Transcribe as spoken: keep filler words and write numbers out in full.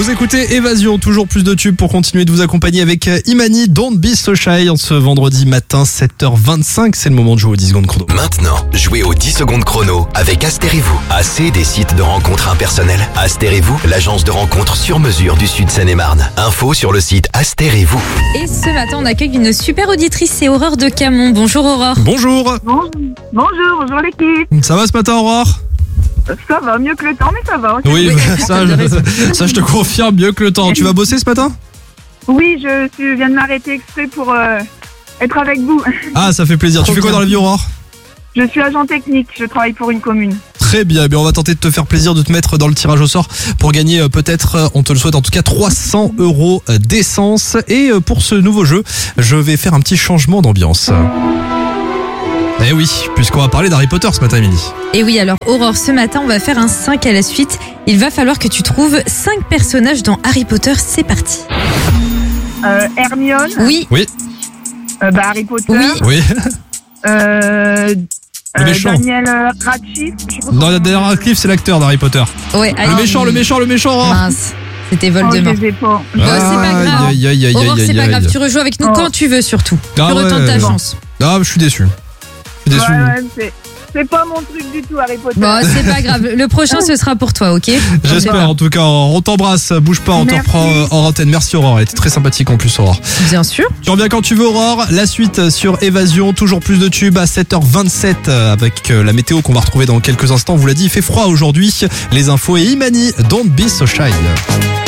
Vous écoutez Évasion, toujours plus de tubes pour continuer de vous accompagner avec Imani, Don't Be So Shy, en ce vendredi matin, sept heures vingt-cinq, c'est le moment de jouer aux dix secondes chrono. Maintenant, jouez aux dix secondes chrono avec Astérez-vous. Assez des sites de rencontres impersonnels. Astérez-vous, l'agence de rencontres sur mesure du Sud Seine-et-Marne. Info sur le site Astérez-vous. Et ce matin, on accueille une super auditrice, c'est Aurore de Camon. Bonjour Aurore. Bonjour. Bonjour, bonjour, bonjour l'équipe. Ça va ce matin, Aurore? Ça va, mieux que le temps, mais ça va. Oui, Oui, bah, ça, je, ça je te confirme, mieux que le temps. Tu vas bosser ce matin? Oui, je suis- viens de m'arrêter exprès pour euh, être avec vous. Ah, ça fait plaisir. Tu Trop fais quoi bien. dans la vie, Aurore? Je suis agent technique, je travaille pour une commune. Très bien, eh bien, on va tenter de te faire plaisir de te mettre dans le tirage au sort pour gagner euh, peut-être, euh, on te le souhaite en tout cas, trois cents euros euh, d'essence. Et euh, pour ce nouveau jeu, je vais faire un petit changement d'ambiance. Eh oui, puisqu'on va parler d'Harry Potter ce matin, Émilie. Et oui, alors Aurore, ce matin, on va faire un cinq à la suite. Il va falloir que tu trouves cinq personnages dans Harry Potter. C'est parti. Euh, Hermione, Oui, Oui, euh, bah, Harry Potter, oui. oui. euh, Le euh, méchant. Daniel euh, Radcliffe. je sais pas Non, comment- Daniel Radcliffe, c'est l'acteur d'Harry Potter. Ouais, Le allez. méchant, le méchant, le méchant, Aurore. Mince, c'était Oh, je Voldemort. les ai pas. Bon, c'est pas grave. Aïe, aïe, aïe, Aurore, aïe, c'est aïe, pas grave, aïe. tu rejoues avec nous Oh. quand tu veux surtout. Ah tu retentes ta ouais. chance. Ah, je suis déçu. Je suis déçu. Ouais, ouais, c'est, c'est pas mon truc du tout, Harry Potter. Bon, c'est pas grave. Le prochain, ce sera pour toi, ok? J'espère, en tout cas, on t'embrasse, bouge pas, on te Merci. reprend euh, en antenne. Merci Aurore, elle était très sympathique en plus, Aurore. Bien sûr. Tu reviens quand tu veux, Aurore. La suite sur Évasion, toujours plus de tubes à sept heures vingt-sept euh, avec euh, la météo qu'on va retrouver dans quelques instants. On vous l'a dit, il fait froid aujourd'hui. Les infos et Imani, Don't Be So Shy.